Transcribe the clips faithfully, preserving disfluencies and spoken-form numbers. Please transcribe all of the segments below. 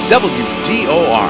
W D O R.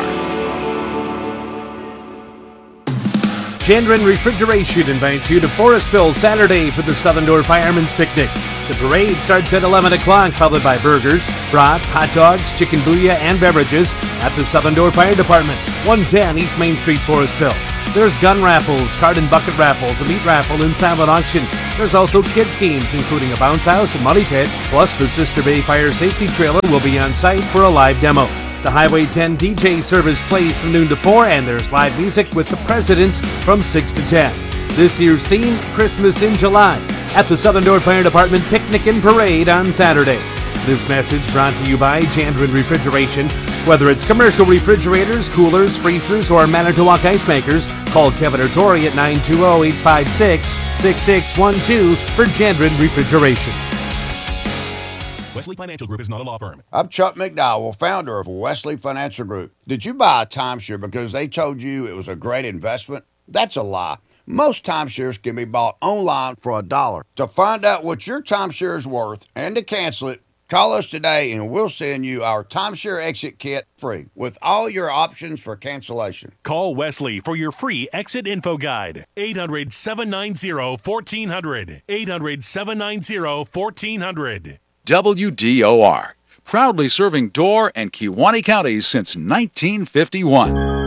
Chandron Refrigeration invites you to Forestville Saturday for the Southern Door Firemen's Picnic. The parade starts at eleven o'clock, followed by burgers, brats, hot dogs, chicken booyah, and beverages at the Southern Door Fire Department, one ten East Main Street, Forestville. There's gun raffles, card and bucket raffles, a meat raffle, and silent auction. There's also kids' games, including a bounce house and money pit, plus the Sister Bay Fire Safety Trailer will be on site for a live demo. The Highway ten D J service plays from noon to four, and there's live music with the Presidents from six to ten. This year's theme, Christmas in July, at the Southern Door Fire Department Picnic and Parade on Saturday. This message brought to you by Chandron Refrigeration. Whether it's commercial refrigerators, coolers, freezers, or Manitowoc ice makers, call Kevin or Tori at nine two zero, eight five six, six six one two for Chandron Refrigeration. Wesley Financial Group is not a law firm. I'm Chuck McDowell, founder of Wesley Financial Group. Did you buy a timeshare because they told you it was a great investment? That's a lie. Most timeshares can be bought online for a dollar. To find out what your timeshare is worth and to cancel it, call us today and we'll send you our timeshare exit kit free with all your options for cancellation. Call Wesley for your free exit info guide. eight hundred, seven nine zero, one four zero zero. eight hundred, seven nine zero, one four zero zero. W D O R. Proudly serving Door and Kewaunee counties since nineteen fifty-one.